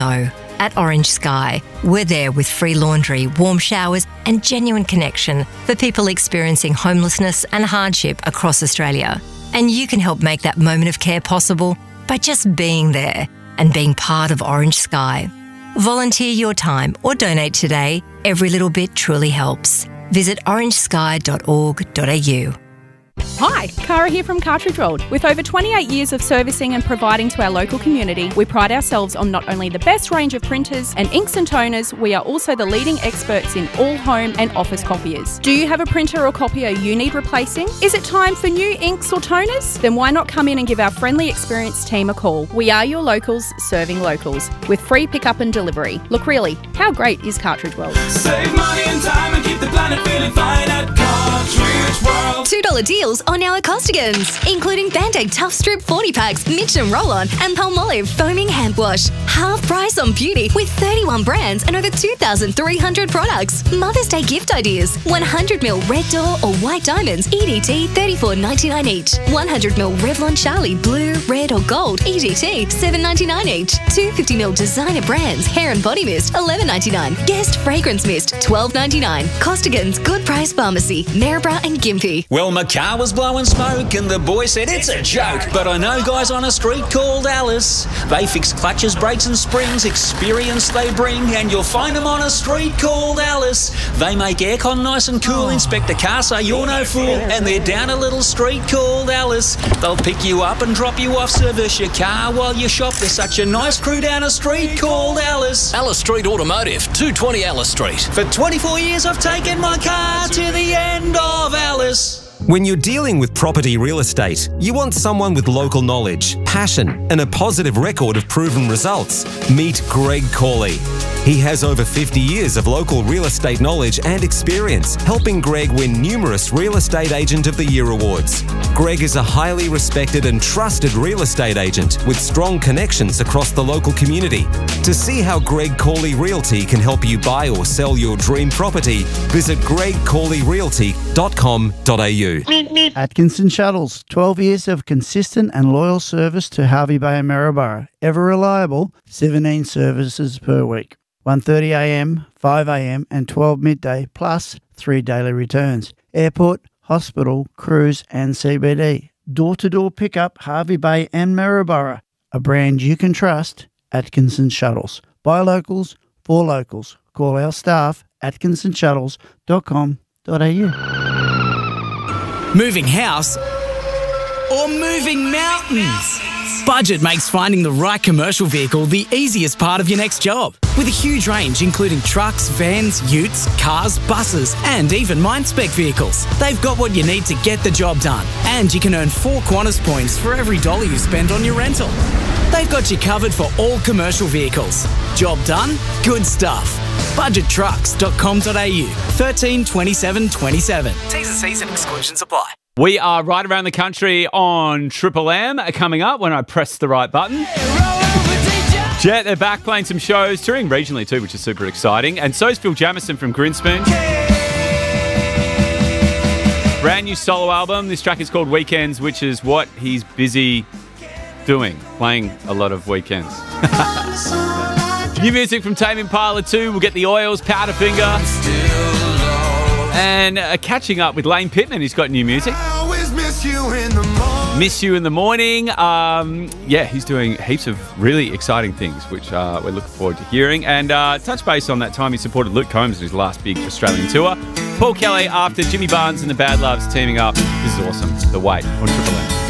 No. At Orange Sky, we're there with free laundry, warm showers and genuine connection for people experiencing homelessness and hardship across Australia. And you can help make that moment of care possible by just being there and being part of Orange Sky. Volunteer your time or donate today. Every little bit truly helps. Visit orangesky.org.au. Hi, Cara here from Cartridge World. With over 28 years of servicing and providing to our local community, we pride ourselves on not only the best range of printers and inks and toners, we are also the leading experts in all home and office copiers. Do you have a printer or copier you need replacing? Is it time for new inks or toners? Then why not come in and give our friendly, experienced team a call? We are your locals serving locals with free pickup and delivery. Look, really, how great is Cartridge World? Save money and time and keep the planet feeling fine at Cartridge World. $2 deals on our Costigans, including Band-Aid Tough Strip 40 packs, Mitch and Roll-On, and Palmolive Foaming Hand Wash. Half price on beauty with 31 brands and over 2,300 products. Mother's Day gift ideas: 100ml Red Door or White Diamonds, EDT $34.99 each. 100ml Revlon Charlie Blue, Red or Gold, EDT $7.99 each. 250ml designer brands, Hair and Body Mist $11.99. Guest Fragrance Mist $12.99. Costigans Good Price Pharmacy, Maryborough and Gympie. Well, my car was blowing smoke and the boy said it's a joke. But I know guys on a street called Alice. They fix clutches, brakes and springs. Experience they bring, and you'll find them on a street called Alice. They make aircon nice and cool, inspect the car so you're no fool. And they're down a little street called Alice. They'll pick you up and drop you off, service your car while you shop. They're such a nice crew down a street called Alice. Alice Street Automotive, 220 Alice Street. For 24 years I've taken my car to the end of Alice. When you're dealing with property real estate, you want someone with local knowledge, passion, and a positive record of proven results. Meet Greg Cawley. He has over 50 years of local real estate knowledge and experience, helping Greg win numerous Real Estate Agent of the Year awards. Greg is a highly respected and trusted real estate agent with strong connections across the local community. To see how Greg Cawley Realty can help you buy or sell your dream property, visit gregcawleyrealty.com.au. Atkinson Shuttles, 12 years of consistent and loyal service to Hervey Bay and Maryborough. Ever reliable, 17 services per week. 1:30am, 5am and 12 midday, plus 3 daily returns. Airport, hospital, cruise and CBD. Door-to-door pickup, Hervey Bay and Maryborough. A brand you can trust, Atkinson Shuttles. By locals, for locals. Call our staff, atkinsonshuttles.com.au. Moving house or moving mountains? Budget makes finding the right commercial vehicle the easiest part of your next job. With a huge range including trucks, vans, utes, cars, buses and even mine-spec vehicles. They've got what you need to get the job done. And you can earn 4 Qantas points for every $1 you spend on your rental. They've got you covered for all commercial vehicles. Job done? Good stuff. Budgettrucks.com.au 13 27 27. T's and C's and exclusions apply. We are right around the country on Triple M. Coming up when I press the right button. Jet, they're back playing some shows, touring regionally too, which is super exciting. And so is Phil Jamieson from Grinspoon. Brand new solo album. This track is called Weekends, which is what he's busy doing, playing a lot of weekends. New music from Tame Impala 2. We'll get the Oils, Powderfinger. And catching up with Lane Pittman. He's got new music. Miss You in the Morning. Yeah, he's doing heaps of really exciting things, which we're looking forward to hearing. And touch base on that time he supported Luke Combs in his last big Australian tour. Paul Kelly after Jimmy Barnes and the Bad Loves teaming up. This is awesome. The Wait on Triple M.